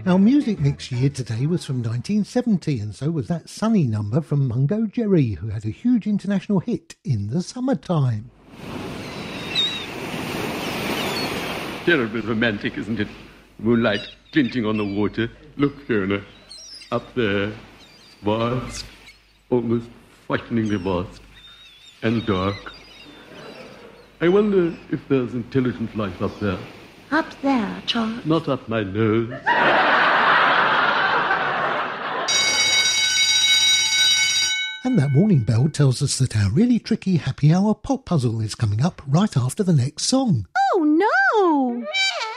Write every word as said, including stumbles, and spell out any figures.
Our music mix year today was from nineteen seventy, and so was that Sunny number from Mungo Jerry, who had a huge international hit in the summertime. Terribly romantic, isn't it? Moonlight glinting on the water. Look, Fiona, up there, vast, almost frighteningly vast, and dark. I wonder if there's intelligent life up there. Up there, Charles? Not up my nose. And that warning bell tells us that our really tricky happy hour pop puzzle is coming up right after the next song. Oh, no!